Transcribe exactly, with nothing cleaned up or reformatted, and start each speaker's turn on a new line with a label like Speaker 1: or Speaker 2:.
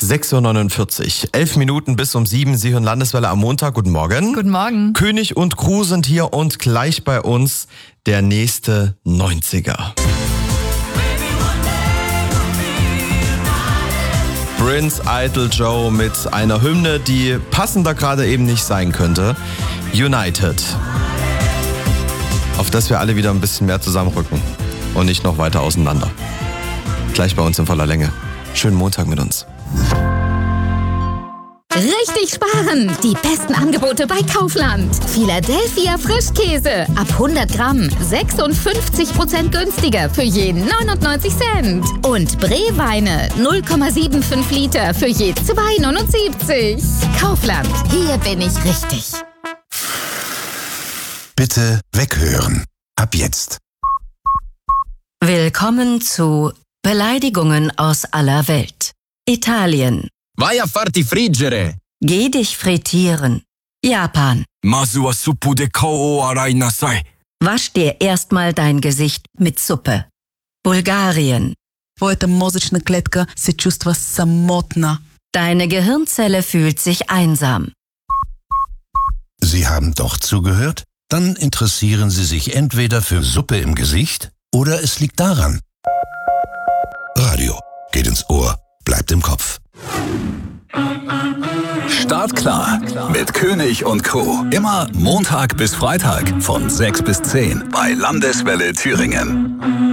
Speaker 1: sechs Uhr neunundvierzig, elf Minuten bis um sieben. Sie hören Landeswelle am Montag. Guten Morgen.
Speaker 2: Guten Morgen.
Speaker 1: König und Crew sind hier und gleich bei uns der nächste neunziger. Prince Idol Joe mit einer Hymne, die passender gerade eben nicht sein könnte. United. Auf das wir alle wieder ein bisschen mehr zusammenrücken und nicht noch weiter auseinander. Gleich bei uns in voller Länge. Schönen Montag mit uns.
Speaker 3: Richtig sparen! Die besten Angebote bei Kaufland. Philadelphia Frischkäse. Ab hundert Gramm. sechsundfünfzig Prozent günstiger für je neunundneunzig Cent. Und Bree-Weine. null Komma fünfundsiebzig Liter für je zwei Komma neunundsiebzig. Kaufland. Hier bin ich richtig.
Speaker 4: Bitte weghören. Ab jetzt.
Speaker 5: Willkommen zu Beleidigungen aus aller Welt. Italien.
Speaker 6: Vai a farti friggere.
Speaker 5: Geh dich frittieren. Japan.
Speaker 6: Masu wa suppu de kao o arai nasai.
Speaker 5: Wasch dir erstmal dein Gesicht mit Suppe. Bulgarien.
Speaker 2: Твоята мозъчна клетка се чувства самотна.
Speaker 5: Deine Gehirnzelle fühlt sich einsam.
Speaker 4: Sie haben doch zugehört? Dann interessieren Sie sich entweder für Suppe im Gesicht oder es liegt daran. Radio geht ins Ohr, bleibt im Kopf.
Speaker 7: Startklar mit König und Crew. Immer Montag bis Freitag von sechs bis zehn bei Landeswelle Thüringen.